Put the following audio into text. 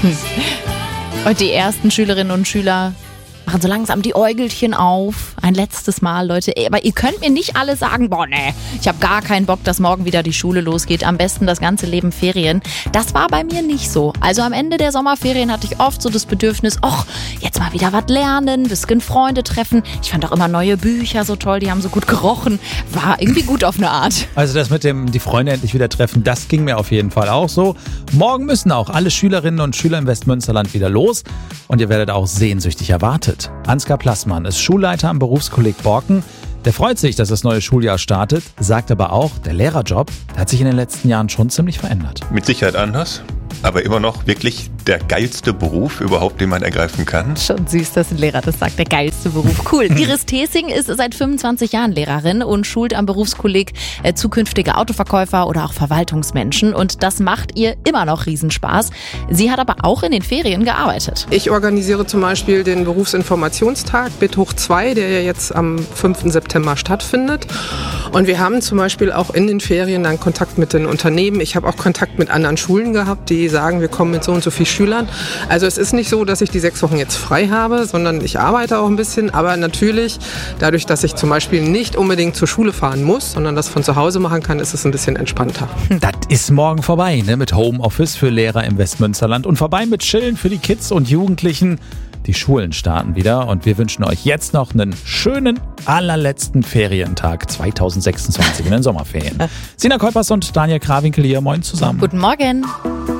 Und die ersten Schülerinnen und Schüler machen so langsam die Äugelchen auf. Ein letztes Mal, Leute. Aber ihr könnt mir nicht alle sagen, boah, nee, ich habe gar keinen Bock, dass morgen wieder die Schule losgeht. Am besten das ganze Leben Ferien. Das war bei mir nicht so. Also am Ende der Sommerferien hatte ich oft so das Bedürfnis, jetzt mal wieder was lernen, bisschen Freunde treffen. Ich fand auch immer neue Bücher so toll, die haben so gut gerochen. War irgendwie gut auf eine Art. Also das mit dem die Freunde endlich wieder treffen, das ging mir auf jeden Fall auch so. Morgen müssen auch alle Schülerinnen und Schüler im Westmünsterland wieder los. Und ihr werdet auch sehnsüchtig erwartet. Ansgar Plassmann ist Schulleiter am Berufskolleg Borken. Der freut sich, dass das neue Schuljahr startet, sagt aber auch, der Lehrerjob, der hat sich in den letzten Jahren schon ziemlich verändert. Mit Sicherheit anders, aber immer noch wirklich der geilste Beruf überhaupt, den man ergreifen kann. Schon süß, dass ein Lehrer das sagt, der geilste Beruf. Cool. Iris Thesing ist seit 25 Jahren Lehrerin und schult am Berufskolleg zukünftige Autoverkäufer oder auch Verwaltungsmenschen. Und das macht ihr immer noch Riesenspaß. Sie hat aber auch in den Ferien gearbeitet. Ich organisiere zum Beispiel den Berufsinformationstag BIT hoch 2, der ja jetzt am 5. September stattfindet. Und wir haben zum Beispiel auch in den Ferien dann Kontakt mit den Unternehmen. Ich habe auch Kontakt mit anderen Schulen gehabt, die sagen, wir kommen mit so und so viel Schülern. Also es ist nicht so, dass ich die 6 Wochen jetzt frei habe, sondern ich arbeite auch ein bisschen. Aber natürlich, dadurch, dass ich zum Beispiel nicht unbedingt zur Schule fahren muss, sondern das von zu Hause machen kann, ist es ein bisschen entspannter. Das ist morgen vorbei, ne? Mit Homeoffice für Lehrer im Westmünsterland und vorbei mit Chillen für die Kids und Jugendlichen. Die Schulen starten wieder und wir wünschen euch jetzt noch einen schönen allerletzten Ferientag 2026 in den Sommerferien. Sina Kolpers und Daniel Krawinkel hier, moin zusammen. Guten Morgen.